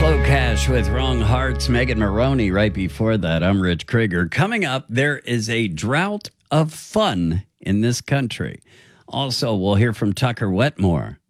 Slow Cash with Wrong Hearts, Megan Maroney. Right before that, I'm Rich Krieger. Coming up, there is a drought of fun in this country. Also, we'll hear from Tucker Wetmore.